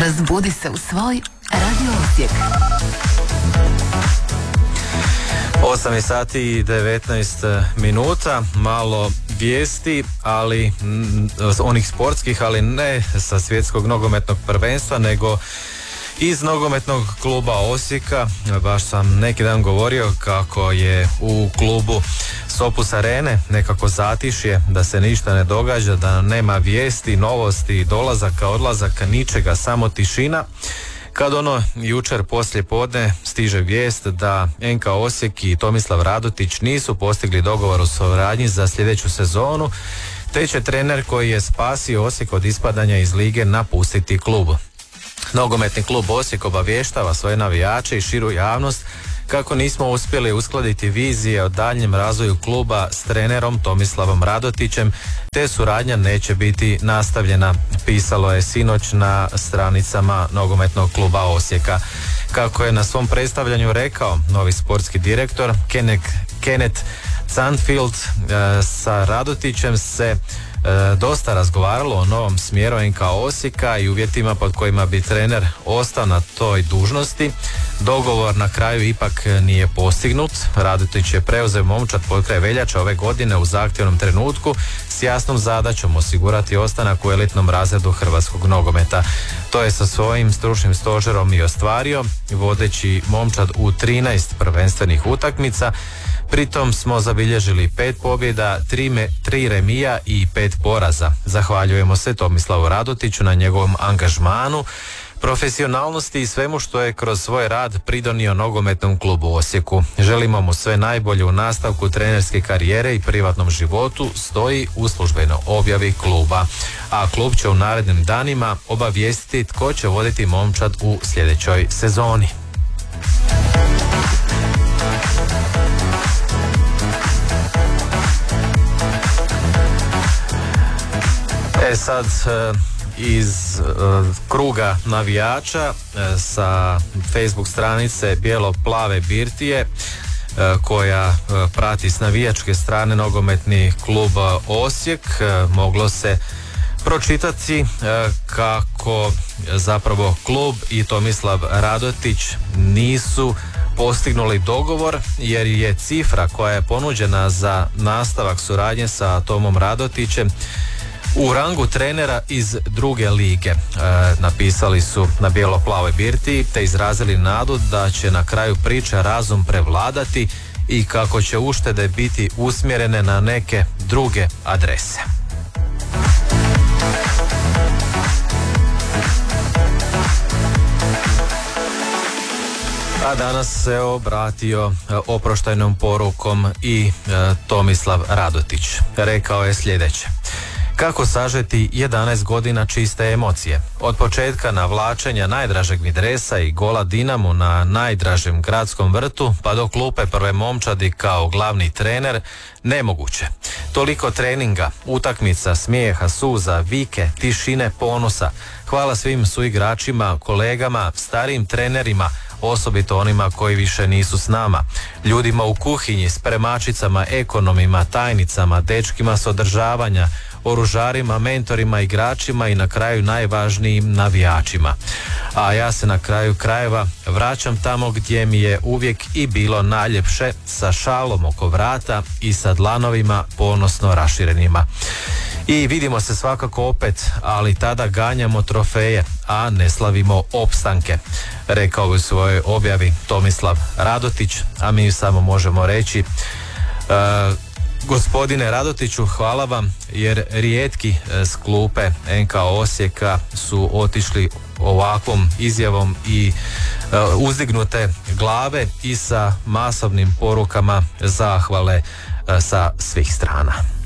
Razbudi se u svoj Radio Osijek. 8 sati i 19 minuta, malo vijesti, ali onih sportskih, ali ne sa svjetskog nogometnog prvenstva, nego iz nogometnog kluba Osijeka. Baš sam neki dan govorio kako je u klubu Sopus Arene nekako zatišje, da se ništa ne događa, da nema vijesti, novosti, dolazaka, odlazaka, ničega, samo tišina. Kad jučer poslije podne stiže vijest da NK Osijek i Tomislav Radotić nisu postigli dogovor u suradnji za sljedeću sezonu, te će trener koji je spasio Osijek od ispadanja iz lige napustiti klub. Nogometni klub Osijek obavještava svoje navijače i širu javnost kako nismo uspjeli uskladiti vizije o daljnjem razvoju kluba s trenerom Tomislavom Radotićem, te suradnja neće biti nastavljena, pisalo je sinoć na stranicama nogometnog kluba Osijeka. Kako je na svom predstavljanju rekao novi sportski direktor Kenneth Sandfield, sa Radotićem se dosta razgovaralo o novom smjeru NK Osijeka i uvjetima pod kojima bi trener ostao na toj dužnosti. Dogovor na kraju ipak nije postignut. Radotić je preuzeo momčad potkraj veljače ove godine u zahtjevnom trenutku s jasnom zadaćom osigurati ostanak u elitnom razredu hrvatskog nogometa. To je sa svojim stručnim stožerom i ostvario, vodeći momčad u 13 prvenstvenih utakmica. Pritom smo zabilježili 5 pobjeda, 3 remija i 5 poraza. Zahvaljujemo se Tomislavu Radotiću na njegovom angažmanu, profesionalnosti i svemu što je kroz svoj rad pridonio nogometnom klubu Osijeku. Želimo mu sve najbolje u nastavku trenerske karijere i privatnom životu, stoji u službenoj objavi kluba. A klub će u narednim danima obavijestiti tko će voditi momčad u sljedećoj sezoni. Sad iz kruga navijača sa Facebook stranice Bijelo-plave birtije koja prati s navijačke strane nogometni klub Osijek, moglo se pročitati kako zapravo klub i Tomislav Radotić nisu postignuli dogovor, jer je cifra koja je ponuđena za nastavak suradnje sa Tomom Radotićem u rangu trenera iz druge lige. Napisali su na Bijelo-plavoj birtiji te izrazili nadu da će na kraju priče razum prevladati i kako će uštede biti usmjerene na neke druge adrese. A danas se obratio oproštajnom porukom i Tomislav Radotić. Rekao je sljedeće: kako sažeti 11 godina čiste emocije? Od početka navlačenja najdražeg mi dresa i gola Dinamu na najdražem gradskom vrtu, pa do klupe prve momčadi kao glavni trener, nemoguće. Toliko treninga, utakmica, smijeha, suza, vike, tišine, ponosa. Hvala svim suigračima, kolegama, starijim trenerima, osobito onima koji više nisu s nama. Ljudima u kuhinji, spremačicama, ekonomima, tajnicama, dečkima s održavanja, oružarima, mentorima, igračima i na kraju najvažnijim navijačima. A ja se na kraju krajeva vraćam tamo gdje mi je uvijek i bilo najljepše, sa šalom oko vrata i sa dlanovima ponosno raširenima. I vidimo se svakako opet, ali tada ganjamo trofeje, a ne slavimo opstanke, rekao u svojoj objavi Tomislav Radotić, a mi samo možemo reći gospodine Radotiću, hvala vam, jer rijetki s klupe NK Osijeka su otišli ovakvom izjavom i uzdignute glave i sa masovnim porukama zahvale sa svih strana.